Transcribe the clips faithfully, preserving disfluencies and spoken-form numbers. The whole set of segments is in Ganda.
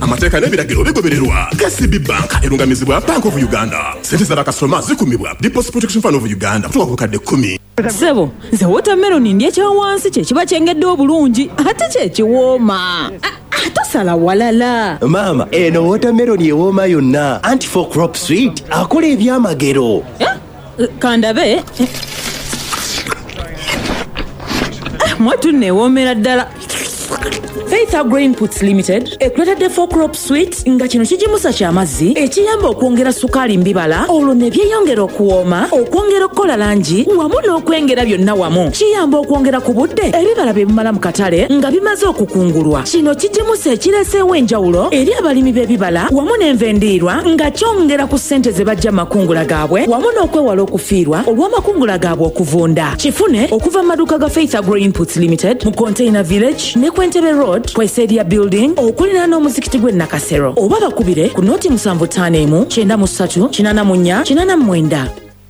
amateeka n'ebiragiro bigobererwa. K C B Bank erungamizibwa Bank of Uganda. Sente z'abakasitoma zikumibwa Deposit Protection Fund of Uganda kutuuka ku kadde kkumi. Sebo, nze watermelon ndye kya wansi kye kiba kyengedde obulungi ate kye kiwooma. Atasala walala. Mama, eno watermelon ewooma yonna. Anti-four crop sweet akola ebyamagero. Kandabe. Mwatu newoomera ddala. Faith Agro Puts Limited ekuleta four crop sweet nga kino kijimusa kya mazzi ekiyamba okwongera sukali mbibala olwo ne byeyongera okuwooma okwongera okukola langi wamu n'okwengera byonna wamu kiyamba okwongera ku budde ebibala bye bimala mu katale nga bimaze okukungulwa. Kino kijimusa ekireeseewo enjawulo eri abalimi b'ebibala wamu n'envendiirwa nga kyongera ku ssente ze bajja makungula gaabwe wamu n'okwewala okufiirwa olw'amakungula gaabwe okuvunda. Kifune okuva mu maduuka ga Faith Agro Puts Limited mu Container Village ne Kwentebe Road Kweseria Building okulina n'omuzikiti gwe Nakasero oba bakubire ku noti musanvu ttaano emu kyenda mu ssatu kinaana mu nnya kinaana mu mwenda.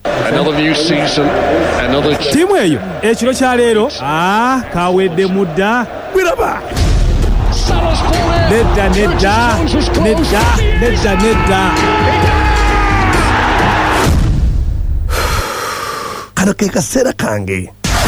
Tiimu eyo ekiro kya leero ah kawedde mudda biraba nedda nedda nedda nedda nedda kano ke kaseera kange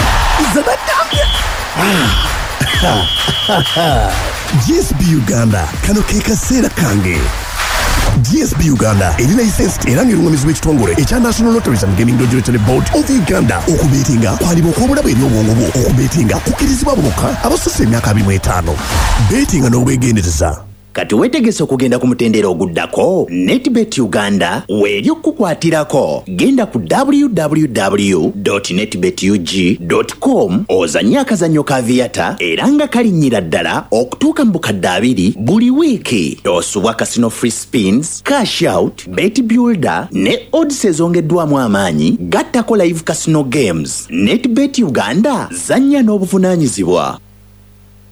G S B Uganda kano ke kaseera kange. G S B Uganda eri licensed era ng'erungamizibwa ekitongole ekya National Lotteries and Gaming Regulatory Board of Uganda. Okubeetinga kwalibwa okw'obulabe eri obwongo bwo. Okubeetinga kukkirizibwa bokka abasusse emyaka abiri mu etaano. Beetinga n'obwegendereza. Kati weetegese okugenda ku mutendera oguddako NetBet Uganda weeri okukukwatirako. Genda ku w w w dot netbet u g dot com ozannye akazannyo ka Viata era nga kalinnyira ddala okutuuka mu bukadde abiri buli wiiki. Osubwa casino free spins, cash out, bet builder ne odds ezongeddwamu amaanyi. Gattako live casino games. NetBet Uganda, zannya n'obuvunaanyizibwa.